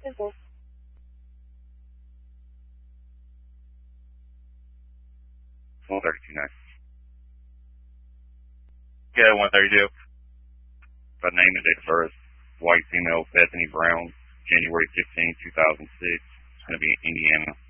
simple. One 32.9. Yeah, 132. By name and date of birth, white female Bethany Brown, January 15, 2006. It's going to be in Indiana.